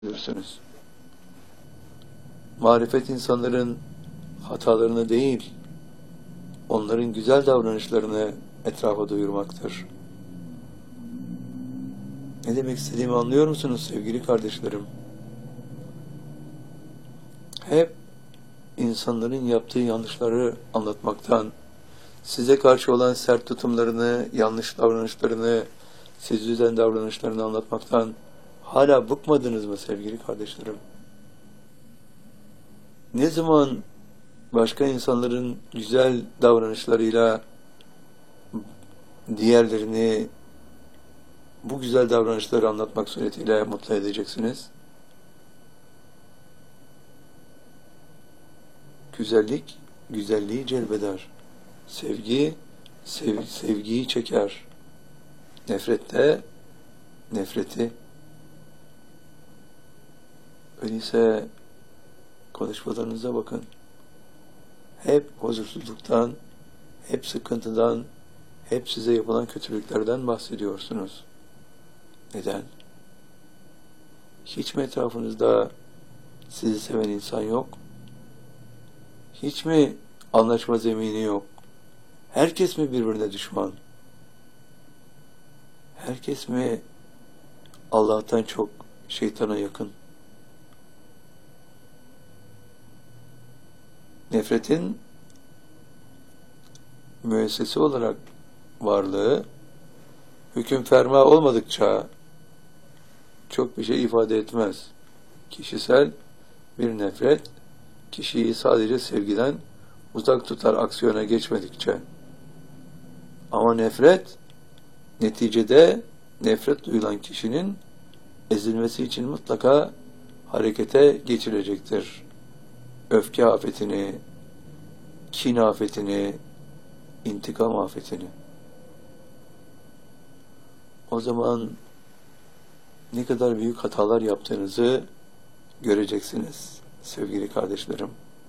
Bilirsiniz. Marifet insanların hatalarını değil, onların güzel davranışlarını etrafa duyurmaktır. Ne demek istediğimi anlıyor musunuz sevgili kardeşlerim? Hep insanların yaptığı yanlışları anlatmaktan, size karşı olan sert tutumlarını, yanlış davranışlarını, siz üzen davranışlarını anlatmaktan hala bıkmadınız mı sevgili kardeşlerim? Ne zaman başka insanların güzel davranışlarıyla diğerlerini bu güzel davranışları anlatmak suretiyle mutlu edeceksiniz? Güzellik, güzelliği celbeder. Sevgi, sevgiyi çeker. Nefret de, nefreti. Öyleyse konuşmalarınıza bakın. Hep huzursuzluktan, hep sıkıntıdan, hep size yapılan kötülüklerden bahsediyorsunuz. Neden? Hiç mi etrafınızda sizi seven insan yok? Hiç mi anlaşma zemini yok? Herkes mi birbirine düşman? Herkes mi Allah'tan çok şeytana yakın? Nefretin müessesi olarak varlığı hüküm ferma olmadıkça çok bir şey ifade etmez. Kişisel bir nefret kişiyi sadece sevgiden uzak tutar aksiyona geçmedikçe. Ama nefret neticede nefret duyulan kişinin ezilmesi için mutlaka harekete geçirecektir. Öfke afetini, kin afetini, intikam afetini. O zaman ne kadar büyük hatalar yaptığınızı göreceksiniz sevgili kardeşlerim.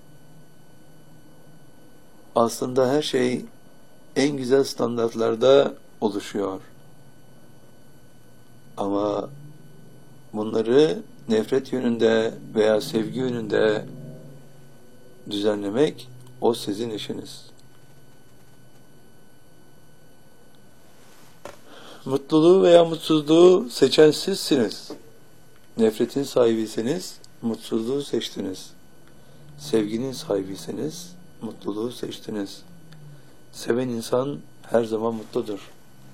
Aslında her şey en güzel standartlarda oluşuyor. Ama bunları nefret yönünde veya sevgi yönünde düzenlemek o sizin işiniz. Mutluluğu veya mutsuzluğu seçen sizsiniz. Nefretin sahibiyseniz mutsuzluğu seçtiniz. Sevginin sahibiyseniz mutluluğu seçtiniz. Seven insan her zaman mutludur.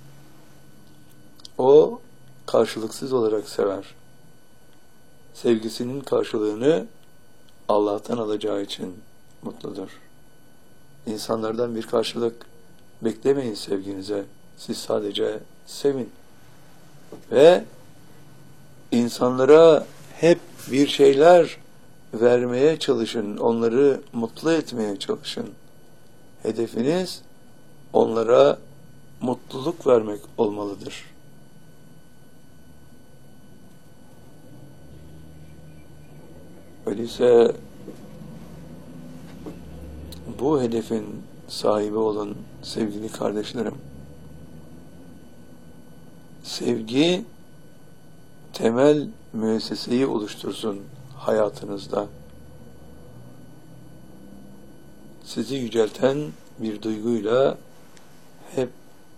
O karşılıksız olarak sever. Sevgisinin karşılığını Allah'tan alacağı için mutludur. İnsanlardan bir karşılık beklemeyin sevginize. Siz sadece sevin. Ve insanlara hep bir şeyler vermeye çalışın. Onları mutlu etmeye çalışın. Hedefiniz onlara mutluluk vermek olmalıdır. Öyleyse bu hedefin sahibi olun sevgili kardeşlerim. Sevgi temel müesseseyi oluştursun hayatınızda. Sizi yücelten bir duyguyla hep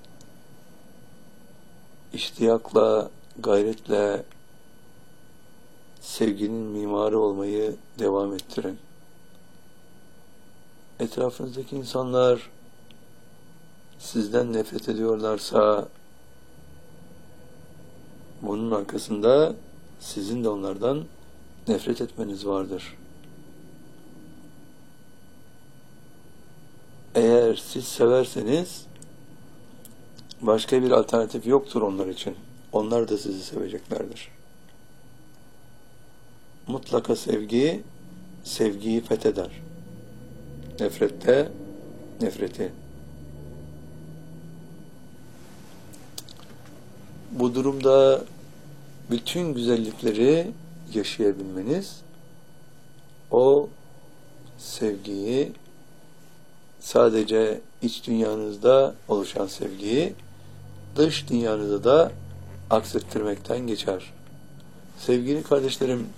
iştiyakla, gayretle sevginin mimarı olmayı devam ettirin. Etrafınızdaki insanlar sizden nefret ediyorlarsa bunun arkasında sizin de onlardan nefret etmeniz vardır. Eğer siz severseniz başka bir alternatif yoktur onlar için. Onlar da sizi seveceklerdir. Mutlaka sevgi, sevgiyi fetheder. Nefrette, nefreti. Bu durumda bütün güzellikleri yaşayabilmeniz, o sevgiyi sadece iç dünyanızda oluşan sevgiyi dış dünyanızda da aksettirmekten geçer. Sevgili kardeşlerim,